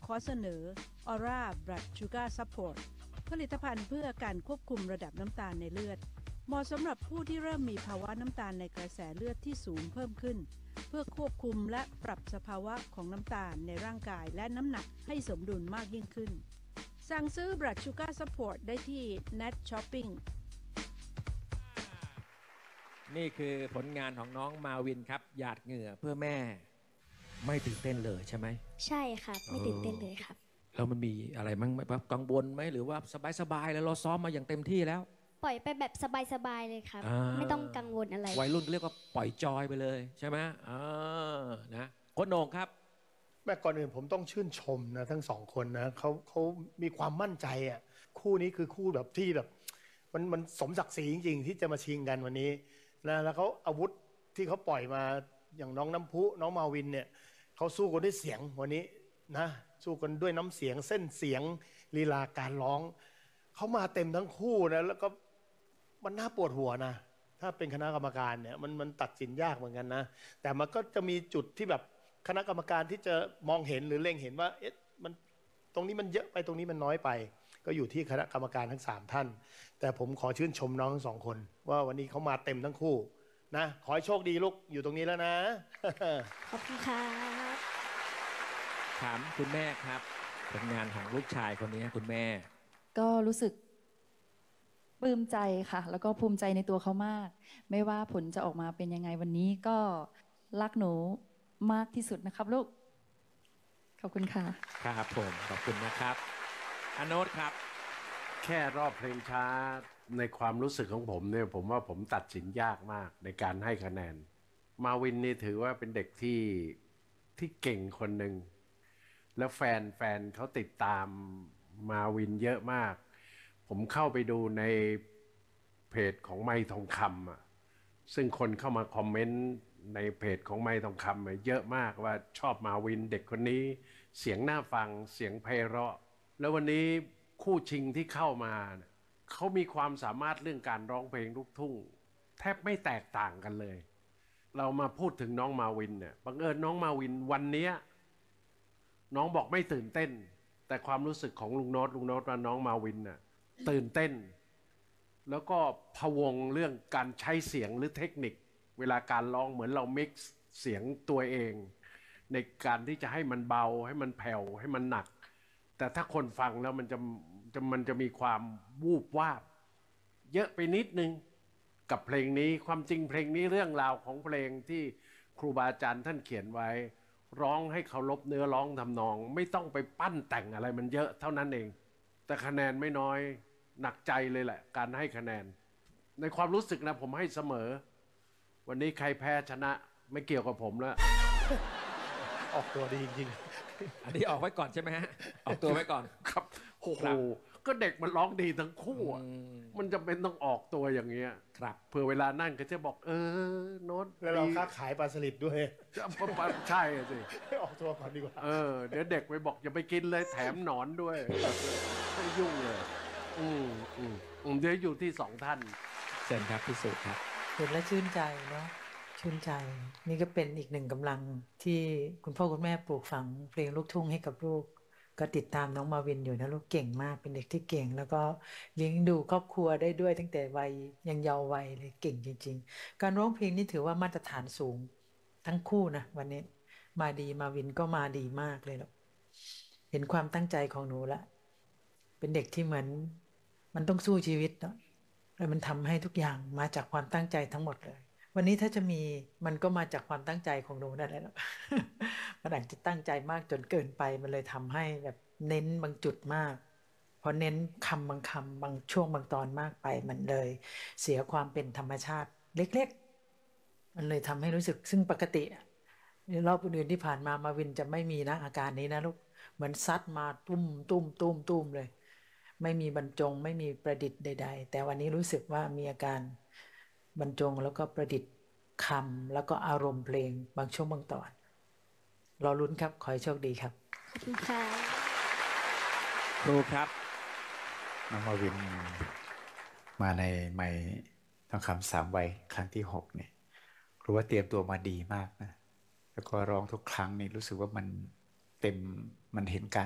ขอเสนอ Aura Blood Sugar Support ผลิตภัณฑ์เพื่อการควบคุมระดับน้ำตาลในเลือดเหมาะสำหรับผู้ที่เริ่มมีภาวะน้ำตาลในกระแสเลือดที่สูงเพิ่มขึ้นเพื่อควบคุมและปรับสภาวะของน้ำตาลในร่างกายและน้ำหนักให้สมดุลมากยิ่งขึ้นสั่งซื้อ Blood Sugar Support ได้ที่ Net Shopping นี่คือผลงานของน้องมาวินครับหยาดเหงื่อเพื่อแม่ไม่ตื่นเต้นเลยใช่ไหมใช่ครับไม่ตื่นเต้นเลยครับแล้วมันมีอะไรมั้งแบบกังวลไหมหรือว่าสบายๆแล้วเราซ้อมมาอย่างเต็มที่แล้วปล่อยไปแบบสบายๆเลยครับไม่ต้องกังวลอะไรวัยรุ่นเรียกว่าปล่อยจอยไปเลยใช่ไหมนะโค้ชโหน่งครับแม่ก่อนอื่นผมต้องชื่นชมนะทั้งสองคนนะเขามีความมั่นใจอ่ะคู่นี้คือคู่แบบที่แบบมันสมศักดิ์ศรีจริงๆที่จะมาชิงกันวันนี้แล้วเขาอาวุธที่เขาปล่อยมาอย่างน้องน้ำพุน้องมาวินเนี่ยเขาสู้กันด้วยเสียงวันนี้นะสู้กันด้วยน้ำเสียงเส้นเสียงลีลาการร้องเขามาเต็มทั้งคู่นะแล้วก็มันน่าปวดหัวนะถ้าเป็นคณะกรรมการเนี่ยมันตัดสินยากเหมือนกันนะแต่มันก็จะมีจุดที่แบบคณะกรรมการที่จะมองเห็นหรือเล็งเห็นว่าเอ๊ะมันตรงนี้มันเยอะไปตรงนี้มันน้อยไปก็อยู่ที่คณะกรรมการทั้ง3ท่านแต่ผมขอชื่นชมน้องทั้ง2คนว่าวันนี้เขามาเต็มทั้งคู่นะขอให้โชคดีลูกอยู่ตรงนี้แล้วนะขอบคุณครับถามคุณแม่ครับผลงานของลูกชายคนนี้คุณแม่ก็รู้สึกปลื้มใจค่ะแล้วก็ภูมิใจในตัวเขามากไม่ว่าผลจะออกมาเป็นยังไงวันนี้ก็รักหนูมากที่สุดนะครับลูกขอบคุณค่ะครับผมขอบคุณนะครับอโนตครับแค่รอบเพลงช้าในความรู้สึกของผมเนี่ยผมว่าผมตัดสินยากมากในการให้คะแนนมาวินนี่ถือว่าเป็นเด็กที่เก่งคนหนึ่งแล้วแฟนเขาติดตามมาวินเยอะมากผมเข้าไปดูในเพจของไมค์ทองคำอ่ะซึ่งคนเข้ามาคอมเมนต์ในเพจของไมค์ทองคำเยอะมากว่าชอบมาวินเด็กคนนี้เสียงน่าฟังเสียงไพเราะแล้ววันนี้คู่ชิงที่เข้ามาเขามีความสามารถเรื่องการร้องเพลงลูกทุ่งแทบไม่แตกต่างกันเลยเรามาพูดถึงน้องมาวินเนี่ยบังเอิญน้องมาวินวันนี้น้องบอกไม่ตื่นเต้นแต่ความรู้สึกของลุงโน้ตว่าน้องมาวินน่ะตื่นเต้นแล้วก็พะวงเรื่องการใช้เสียงหรือเทคนิคเวลาการร้องเหมือนเรามิกซ์เสียงตัวเองในการที่จะให้มันเบาให้มันแผ่วให้มันหนักแต่ถ้าคนฟังแล้วมันจะมีความวูบวาบเยอะไปนิดนึงกับเพลงนี้ความจริงเพลงนี้เรื่องราวของเพลงที่ครูบาอาจารย์ท่านเขียนไว้ร้องให้เคารพเนื้อร้องทำนองไม่ต้องไปปั้นแต่งอะไรมันเยอะเท่านั้นเองแต่คะแนนไม่น้อยหนักใจเลยแหละการให้คะแนนในความรู้สึกนะผมให้เสมอวันนี้ใครแพ้ชนะไม่เกี่ยวกับผมแล้วออกตัวดีจริงๆอันนี้ออกไว้ก่อนใช่ไหมฮะออกตัวไว้ก่อนครับโอ้โหก็เด็กมันร้องดีทั้งคู่มันจะเป็นต้องออกตัวอย่างเงี้ยครับเผื่อเวลานั่งก็จะบอกโน้ตแล้วเราค้าขายปลาสลิดด้วยใช่สิออกตัวก่อนดีกว่าเดี๋ยวเด็กไปบอกอย่าไปกินเลยแถมหนอนด้วยไม่ยุ่งเลยเดี๋ยวอยู่ที่2ท่านเชิญครับพิสูจน์ครับเห็นแล้วชื่นใจเนาะชื่นใจนี่ก็เป็นอีกหนึ่งกำลังที่คุณพ่อคุณแม่ปลูกฝังเพลงลูกทุ่งให้กับลูกก็ติดตามน้องมาวินอยู่นะลูกเก่งมากเป็นเด็กที่เก่งแล้วก็เลี้ยงดูครอบครัวได้ด้วยตั้งแต่วัยยังเยาว์วัยเลยเก่งจริงๆการร้องเพลงนี่ถือว่ามาตรฐานสูงทั้งคู่นะวันนี้มาดีมาวินก็มาดีมากเลยลูกเห็นความตั้งใจของหนูละเป็นเด็กที่เหมือนมันต้องสู้ชีวิตเนาะแล้วมันทำให้ทุกอย่างมาจากความตั้งใจทั้งหมดเลยวันนี้ถ้าจะมีมันก็มาจากความตั้งใจของหนูนั่นแหละ มันอาจจะตั้งใจมากจนเกินไปมันเลยทำให้แบบเน้นบางจุดมากพอเน้นคำบางคำบางช่วงบางตอนมากไปมันเลยเสียความเป็นธรรมชาติเล็กๆมันเลยทำให้รู้สึกซึ่งปกติในรอบอื่นที่ผ่านมาวินจะไม่มีนะอาการนี้นะลูกเหมือนซัดมาตุ้มเลยไม่มีบรรจงไม่มีประดิษฐ์ใดๆแต่วันนี้รู้สึกว่ามีอาการบรรจงแล้วก็ประดิษฐ์คำแล้วก็อารมณ์เพลงบางช่วงบางตอนรอลุ้นครับขอให้โชคดีครับขอบคุณค่ะครูครับน้องมาวินมาในไมค์ทองคำ3 วัยครั้งที่6เนี่ยรู้ว่าเตรียมตัวมาดีมากนะแล้วก็ร้องทุกครั้งนี่รู้สึกว่ามันเต็มมันเห็นการ